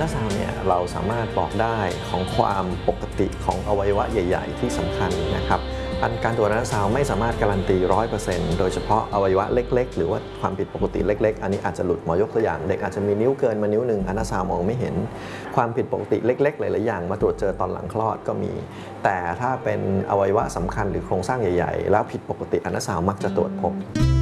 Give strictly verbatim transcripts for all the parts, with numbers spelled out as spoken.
ลตราซาวด์เนี่ยเราสามารถบอกได้ของความปกติของอวัยวะใหญ่ๆที่สำคัญนะครับการตรวจอัลตราซาวด์ไม่สามารถการันตี ร้อยเปอร์เซ็นต์ โดยเฉพาะอวัยวะเล็กๆหรือว่าความผิดปกติเล็กๆอันนี้อาจจะหลุดหมอยกตัวอย่างเด็กอาจจะมีนิ้วเกินมานิ้วหนึ่งอัลตราซาวด์มองไม่เห็นความผิดปกติเล็กๆหลายๆอย่างมาตรวจเจอตอนหลังคลอดก็มีแต่ถ้าเป็นอวัยวะสำคัญหรือโครงสร้างใหญ่ๆแล้วผิดปกติอัลตราซาวด์มักจะตรวจพบ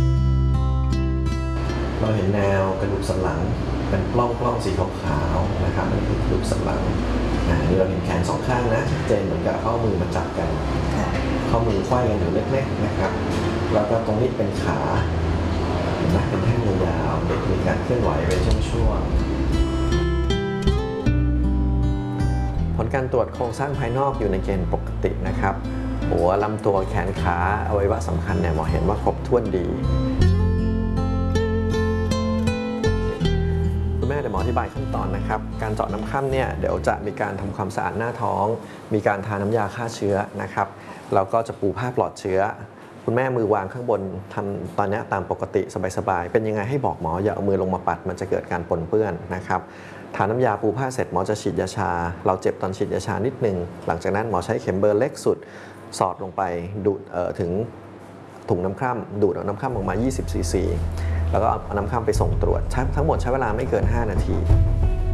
เราเห็นแนวกระดูกสันหลังเป็นปล้องปล้องสีขาวๆนะครับนี่คือกระดูกสันหลังนี่เราเห็นแขนสองข้างนะชัดเจนเหมือนกับข้อมือมาจับกันข้อมือไขว้กันอยู่เล็กๆนะครับแล้วก็ตรงนี้เป็นขาเห็นไหมเป็นแท่งยาวๆเด็กมีการเคลื่อนไหวเป็นช่วงๆผลการตรวจโครงสร้างภายนอกอยู่ในเกณฑ์ปกตินะครับหัวลำตัวแขนขาอวัยวะสำคัญเนี่ยหมอเห็นว่าครบถ้วนดีแม่เดี๋ยวหมออธิบายขั้นตอนนะครับการเจาะน้ำคร่ำเนี่ยเดี๋ยวจะมีการทำความสะอาดหน้าท้องมีการทาน้ำยาฆ่าเชื้อนะครับเราก็จะปูผ้าปลอดเชื้อคุณแม่มือวางข้างบนทำตอนนี้ตามปกติสบายๆเป็นยังไงให้บอกหมออย่าเอามือลงมาปัดมันจะเกิดการปนเปื้อนนะครับทาน้ำยาปูผ้าเสร็จหมอจะฉีดยาชาเราเจ็บตอนฉีดยาชานิดนึงหลังจากนั้นหมอใช้เข็มเบอร์เล็กสุดสอดลงไปดูดถึงถุงน้ำคร่ำดูดเอาน้ำคร่ำออกมายี่สิบซีซีแล้วก็เอาน้ำคร่ำไปส่งตรวจทั้งหมดใช้เวลาไม่เกินห้านาที